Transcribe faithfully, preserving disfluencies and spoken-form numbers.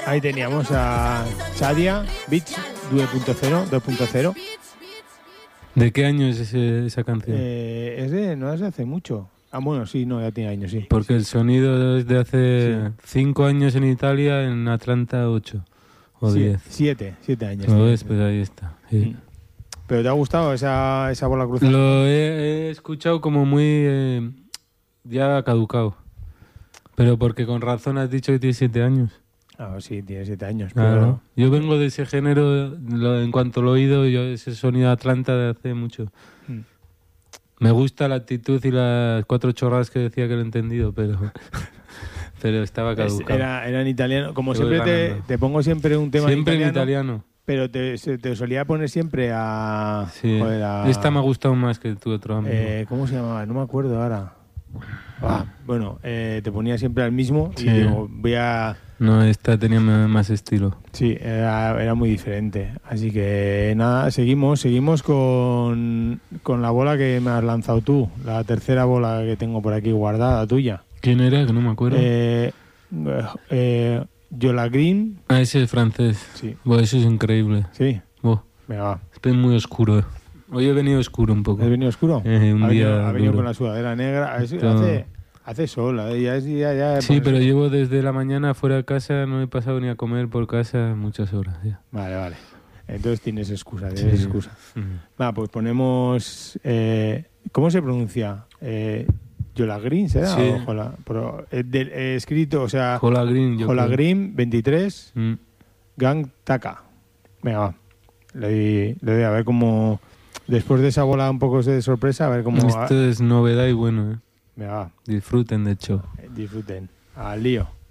Ahí teníamos a Shadia Beach dos punto cero. ¿De qué año es ese, esa canción? Eh, es de, no es de hace mucho. Ah, bueno, sí, no, ya tiene años, sí. Porque sí. el sonido es de hace Sí. cinco años en Italia, en Atlanta ocho o Sí, diez. siete, siete años. ¿Lo tiene. ves? Pues ahí está. Sí. ¿Pero te ha gustado esa, esa bola cruzada? Lo he, he escuchado como muy... Eh, ya caducado. Pero porque con razón has dicho que tiene siete años. Ah, sí, tiene siete años. Claro. Pero... Yo vengo de ese género, lo, en cuanto lo he oído, yo ese sonido Atlanta de hace mucho. Mm. Me gusta la actitud y las cuatro chorradas que decía que lo he entendido, pero, pero estaba caducado. Era, era en italiano. Como Te siempre voy te, ganando. te pongo siempre un tema Siempre en en italiano. italiano. Pero te, se- te solía poner siempre a... Sí. joder, a- Esta me ha gustado más que tu otro amigo. eh, ¿Cómo se llamaba? No me acuerdo ahora. Ah, bueno, eh, te ponía siempre al mismo y Sí. digo, voy a... No, esta tenía ma- más estilo. Sí, era, era muy diferente. Así que nada, seguimos, seguimos con, con la bola que me has lanzado tú, la tercera bola que tengo por aquí guardada, tuya. ¿Quién era? Que no me acuerdo. Eh, eh, Yola Green, Ah, ese es francés. sí, Buah, eso es increíble. sí, Buah, venga, va. estoy muy oscuro. eh. Hoy he venido oscuro un poco. ¿Has venido oscuro? Eh, un ha venido, día ha venido duro. con la sudadera negra. Es- Todo. hace, hace sol, eh, ya, es- ya, ya Sí, por pero eso- llevo desde la mañana fuera de casa, no he pasado ni a comer por casa muchas horas. Ya. Vale, vale. Entonces tienes excusa, tienes Sí. excusa. Mm. Va, pues ponemos... eh, ¿Cómo se pronuncia? Eh, Yola Green, ¿será? Sí. O Jola- pero, eh, del- eh, escrito, o sea... Jola Green, yo Jola creo. Green veintitrés, Mm. Gang Taka. Venga, va. Le doy, le doy a ver cómo... Después de esa bola un poco de sorpresa, a ver cómo... Esto es novedad y bueno, eh. Venga, va. Disfruten de hecho. Disfruten. Al lío.